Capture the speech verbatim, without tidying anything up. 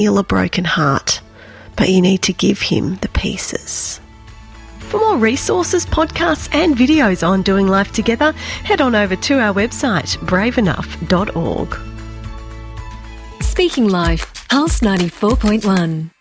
heal a broken heart, but you need to give him the pieces. For more resources, podcasts and videos on doing life together, head on over to our website, brave enough dot org. Speaking Life, Pulse ninety-four point one.